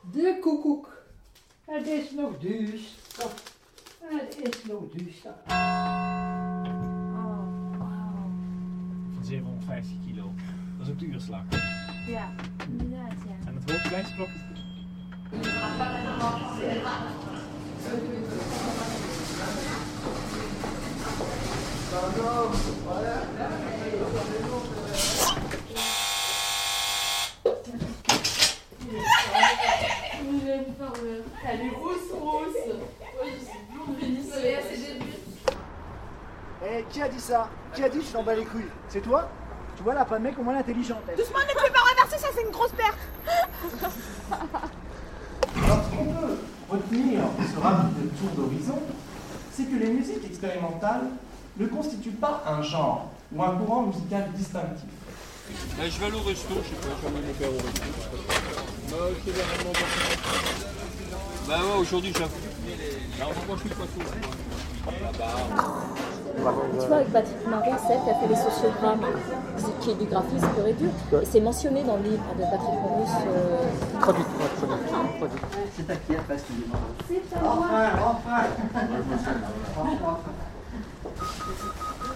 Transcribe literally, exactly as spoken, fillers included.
De koekoek. Het is nog duister. Het is nog duister. Oh, wauw. Van zevenhonderdvijftig kilo. Dat is ook de uurslag. Ja, inderdaad, ja. En het hoort klein klokje. Elle est rousse rousse. Ouais, je suis blonde Vénitienne. Eh, qui a dit ça? Qui a dit que tu t'en bats les couilles? C'est toi? Tu vois, là, pas de mec au moins intelligent. Doucement, ne pouvez pas renverser, ça c'est une grosse perte. Alors, ce qu'on peut retenir de ce rapide tour d'horizon, c'est que les musiques expérimentales ne constituent pas un genre ou un courant musical distinctif. Bah, je vais aller au resto, je sais pas, je vais aller mon père au resto. Bah, c'est vraiment pas. Bah, ouais, aujourd'hui, j'avoue. Alors, moi, je suis pas tout. Tu vois, avec Patrick Marie, celle qui a fait les sociogrammes, qui est du graphisme pur et dur, et c'est mentionné dans le livre de Patrick Maurice. Euh... Traduit, traduit, traduit. C'est à qui elle passe qu'il est mort? C'est à moi. Enfin, enfin.